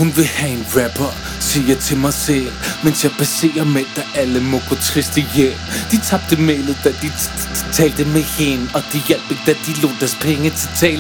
Hun vil have en rapper, siger jeg til mig selv, mens jeg baserer med, der alle må gå triste hjem. De tabte mailet, da de talte med hende, og de hjalp ikke, da de lod deres penge til tale